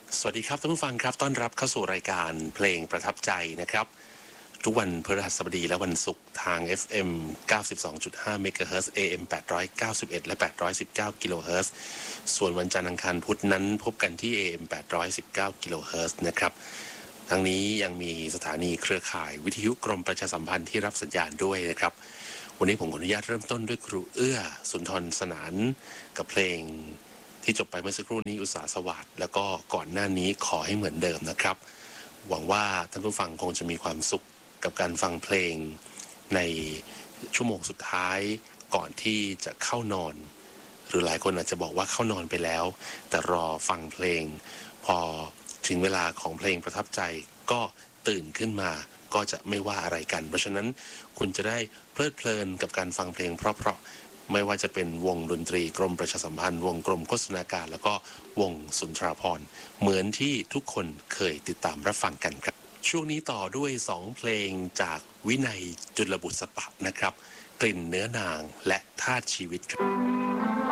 สวัสดีครับท่านผู้ฟังครับต้อนรับเข้าสู่รายการเพลงประทับใจนะครับทุกวันพฤหัสบดีและวันศุกร์ทาง FM 92.5 MHz AM 891และ819 กิโลเฮิรตซ์ส่วนวันจันทร์อังคารพุธนั้นพบกันที่ AM 819 กิโลเฮิรตซ์นะครับทั้งนี้ยังมีสถานีเครือข่ายวิทยุกรมประชาสัมพันธ์ที่รับสัญญาณด้วยนะครับวันนี้ผมขออนุญาตเริ่มต้นด้วยครูเอื้อสุนทรสนานกับเพลงที่จบไปเมื่อสักครู่นี้อุตสาหสวัสดิ์แล้วก็ก่อนหน้านี้ขอให้เหมือนเดิมนะครับหวังว่าท่านผู้ฟังคงจะมีความสุขกับการฟังเพลงในชั่วโมงสุดท้ายก่อนที่จะเข้านอนหรือหลายคนอาจจะบอกว่าเข้านอนไปแล้วแต่รอฟังเพลงพอถึงเวลาของเพลงประทับใจก็ตื่นขึ้นมาก็จะไม่ว่าอะไรกันเพราะฉะนั้นคุณจะได้เพลิดเพลินกับการฟังเพลงเพราะๆไม่ว่าจะเป็นวงดนตรีกรมประชาสัมพันธ์วงกรมโฆษณาการแล้วก็วงสุนทราภรณ์เหมือนที่ทุกคนเคยติดตามรับฟังกันครับช่วงนี้ต่อด้วย2เพลงจากวินัยจุลบุษปะนะครับกลิ่นเนื้อนางและธาตุชีวิตครับ